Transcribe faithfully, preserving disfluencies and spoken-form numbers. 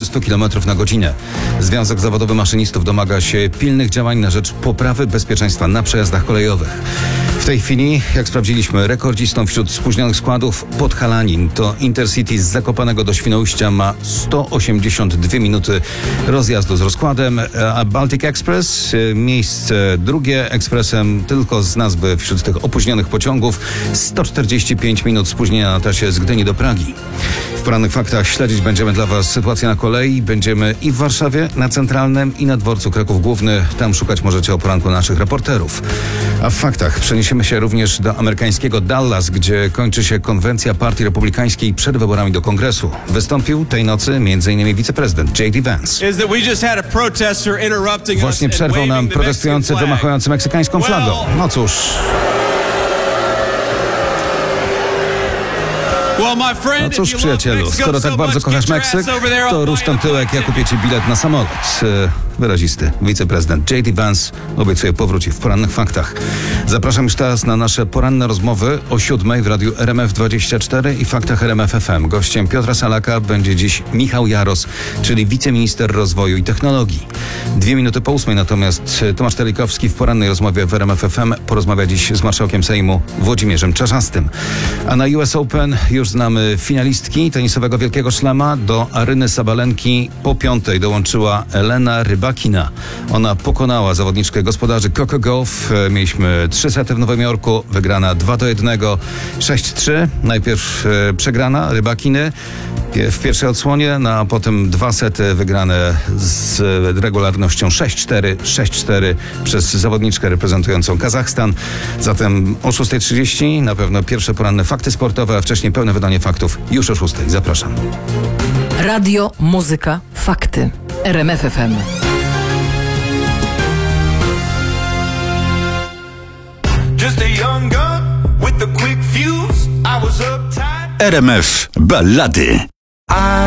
stu kilometrów na godzinę. Związek Zawodowy Maszynistów domaga się pilnych działań na rzecz poprawy bezpieczeństwa na przejazdach kolejowych. W tej chwili, jak sprawdziliśmy, rekordzistą wśród spóźnionych składów Podhalanin to Intercity z Zakopanego do Świnoujścia ma sto osiemdziesiąt dwie minuty rozjazdu z rozkładem, a Baltic Express miejsce drugie ekspresem tylko z nazwy wśród tych opóźnionych pociągów sto czterdzieści pięć minut spóźnienia na trasie z Gdyni do Pragi. W porannych faktach śledzić będziemy dla Was sytuację na kolei. Będziemy i w Warszawie, na Centralnym i na dworcu Kraków Główny. Tam szukać możecie o poranku naszych reporterów. A w faktach przeniesiemy się również do amerykańskiego Dallas, gdzie kończy się konwencja Partii Republikańskiej przed wyborami do Kongresu. Wystąpił tej nocy m.in. wiceprezydent J D Vance. Właśnie przerwał nam protestujący wymachujący meksykańską flagą. No cóż... No cóż, przyjacielu, skoro tak bardzo kochasz Meksyk, to rusz tam tyłek, ja kupię ci bilet na samolot. Wyrazisty wiceprezydent J D Vance obiecuje powrócić w porannych faktach. Zapraszam już teraz na nasze poranne rozmowy o siódmej w radiu R M F dwadzieścia cztery i faktach R M F F M. Gościem Piotra Salaka będzie dziś Michał Jaros, czyli wiceminister rozwoju i technologii. Dwie minuty po ósmej natomiast Tomasz Telikowski w porannej rozmowie w R M F F M porozmawia dziś z marszałkiem Sejmu Włodzimierzem Czarzastym. A na U S Open już znamy finalistki tenisowego Wielkiego Szlama. Do Aryny Sabalenki po piątej dołączyła Elena Rybakina. Ona pokonała zawodniczkę gospodarzy Coco Gauff. Mieliśmy trzy sety w Nowym Jorku, wygrana dwa do jednego, sześć trzy. Najpierw e, przegrana Rybakiny w pierwszej odsłonie, no a potem dwa sety wygrane z regularnością sześć cztery, sześć cztery przez zawodniczkę reprezentującą Kazachstan. Zatem o szósta trzydzieści na pewno pierwsze poranne fakty sportowe, a wcześniej pełne wydanie faktów już o szóstej. Zapraszam. Radio, muzyka, fakty. R M F F M. Just a young gun with a quick fuse. I was uptight. R M F Ballady. I